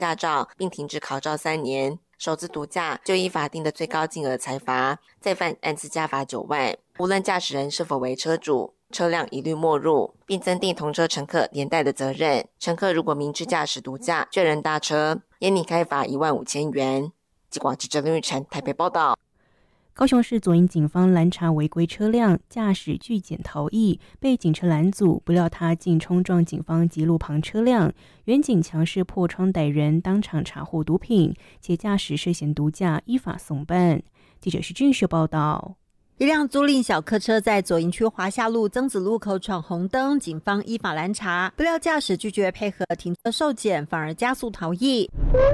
驾照，并停止考照3年。首次毒驾就依法定的最高金额裁罚，再犯按次加罚9万。无论驾驶人是否为车主，车辆一律没入，并增订同车乘客连带的责任。乘客如果明知驾驶毒驾却仍搭车，严拟开罚15000元。警广记者林玉成台北报道。 高雄市左营警方拦查违规车辆，驾驶拒检逃逸，被警车拦阻，不料他竟冲撞警方及路旁车辆。员警强势破窗逮人，当场查获毒品，且驾驶涉嫌毒驾，依法送办。记者徐俊秀报道。 一辆租赁小客车在左营区华夏路曾子路口闯红灯，警方依法拦查，不料驾驶拒绝配合停车受检，反而加速逃逸。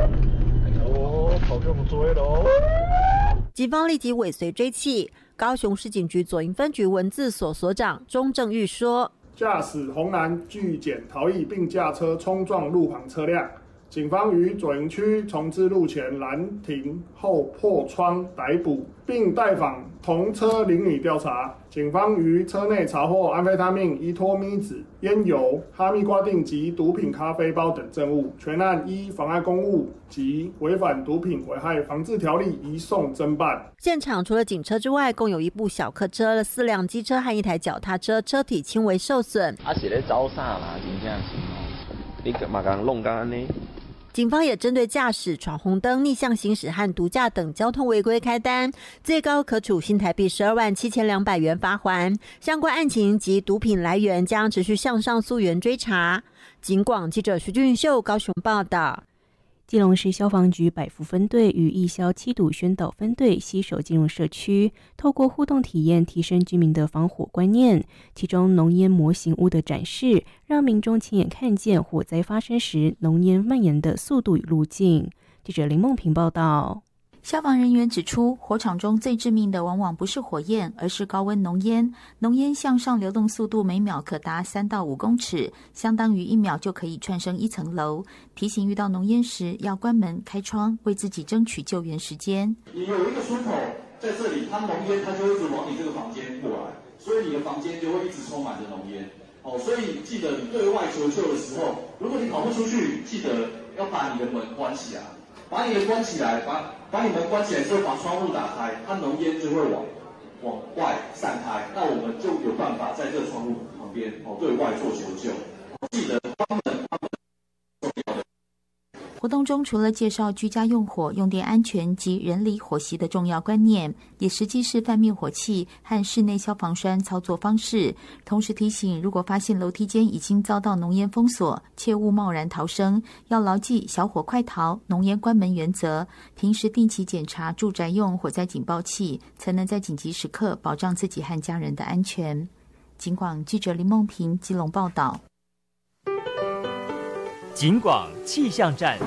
跑这么追喽！ 警方立即尾随追缉。高雄市警局左营分局文字所所长钟正玉说：“ 驾驶红蓝拒检逃逸，并驾车冲撞路旁车辆。警方于左营区重之路前拦停后破窗逮捕，并带访同车邻里调查。警方于车内查获安非他命、依托咪子、烟油、哈密瓜定及毒品咖啡包等证物，全案依妨碍公务及违反毒品危害防治条例移送侦办。” 现场除了警车之外，共有一部小客车、4辆机车和1台脚踏车，车体轻微受损。 是咧走啥啦？真正是你嘛刚弄到安尼。 警方也针对驾驶、闯红灯、逆向行驶和毒驾等交通违规开单，最高可处新台币127200元罚锾。相关案情及毒品来源将持续向上溯源追查。警广记者徐俊秀高雄报道。 基隆市消防局百福分队与义消7堵宣导分队携手进入社区，透过互动体验提升居民的防火观念。其中浓烟模型屋的展示，让民众亲眼看见火灾发生时浓烟蔓延的速度与路径。记者林梦平报道。 消防人员指出，火场中最致命的往往不是火焰，而是高温浓烟。浓烟向上流动速度每秒可达3到5公尺，相当于1秒就可以窜升1层楼。提醒遇到浓烟时要关门开窗，为自己争取救援时间。 你有一个出口在这里，它浓烟它就一直往你这个房间过来，所以你的房间就会一直充满着浓烟。所以记得你对外求救的时候，如果你跑不出去，记得要把你的门关起来。把你的关起来，把你们关起来之后，把窗户打开，它浓烟就会往外散开，那我们就有办法在这个窗户旁边对外做求救。记得关门重要的。 活动中除了介绍居家用火、用电安全及人离火熄的重要观念，也实际示范灭火器和室内消防栓操作方式，同时提醒如果发现楼梯间已经遭到浓烟封锁，切勿贸然逃生，要牢记小火快逃、浓烟关门原则，平时定期检查住宅用火灾警报器，才能在紧急时刻保障自己和家人的安全。警广记者林梦平基隆报道。 警广气象站。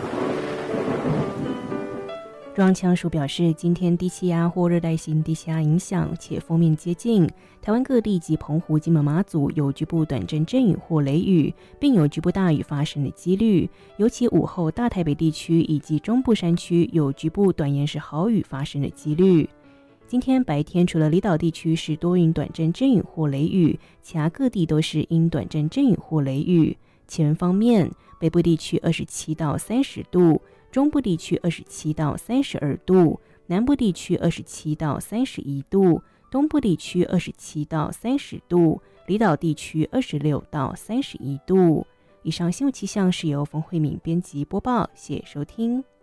中央气象署表示，今天低气压或热带性低气压影响且锋面接近台湾各地及澎湖、金门、马祖有局部短阵阵雨或雷雨，并有局部大雨发生的几率，尤其午后大台北地区以及中部山区有局部短延时豪雨发生的几率。今天白天除了离岛地区是多云短阵阵雨或雷雨，其他各地都是阴短阵阵雨或雷雨。气温方面，北部地区27到30度，中部地区27到32度，南部地区27到31度，东部地区27到30度，离岛地区26到31度。以上新闻气象是由冯慧敏编辑播报，谢谢收听。